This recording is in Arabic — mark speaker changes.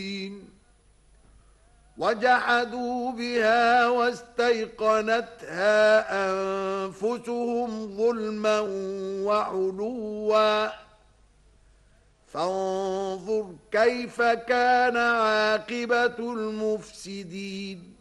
Speaker 1: وجحدوا بها واستيقنتها أنفسهم ظلما وعلوا فانظر كيف كان عاقبة المفسدين